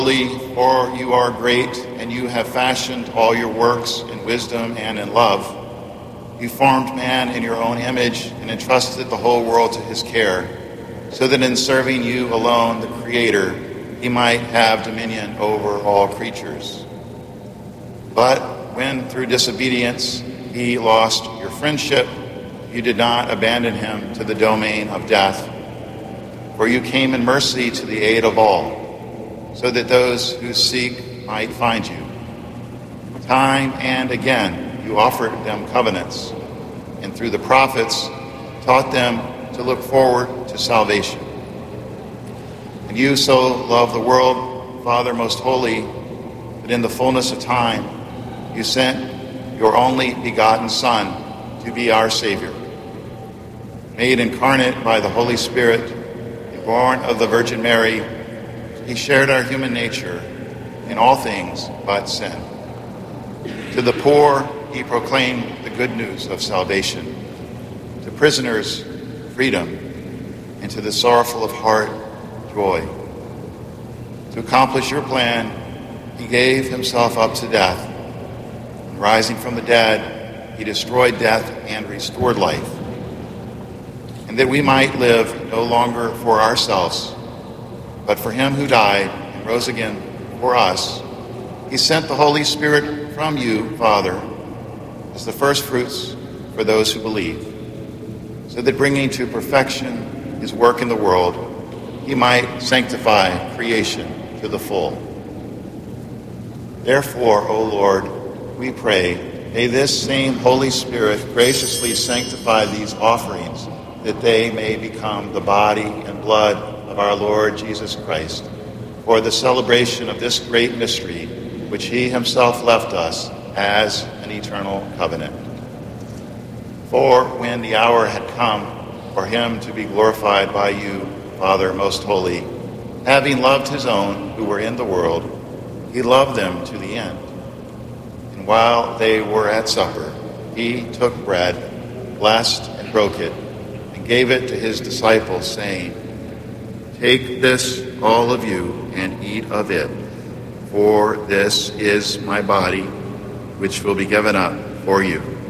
Holy, for you are great, and you have fashioned all your works in wisdom and in love. You formed man in your own image and entrusted the whole world to his care, so that in serving you alone, the Creator, he might have dominion over all creatures. But when through disobedience he lost your friendship, you did not abandon him to the domain of death, for you came in mercy to the aid of all, so that those who seek might find you. Time and again you offered them covenants, and through the prophets taught them to look forward to salvation. And you so loved the world, Father most holy, that in the fullness of time you sent your only begotten Son to be our Savior. Made incarnate by the Holy Spirit and born of the Virgin Mary, he shared our human nature in all things but sin. To the poor, he proclaimed the good news of salvation. To prisoners, freedom, and to the sorrowful of heart, joy. To accomplish your plan, he gave himself up to death. And rising from the dead, he destroyed death and restored life. And that we might live no longer for ourselves, but for him who died and rose again for us, he sent the Holy Spirit from you, Father, as the first fruits for those who believe, so that bringing to perfection his work in the world, he might sanctify creation to the full. Therefore, O Lord, we pray, may this same Holy Spirit graciously sanctify these offerings, that they may become the body and blood of our Lord Jesus Christ, for the celebration of this great mystery, which he himself left us as an eternal covenant. For when the hour had come for him to be glorified by you, Father most holy, having loved his own who were in the world, he loved them to the end. And while they were at supper, he took bread, blessed and broke it, and gave it to his disciples, saying, "Take this, all of you, and eat of it, for this is my body, which will be given up for you."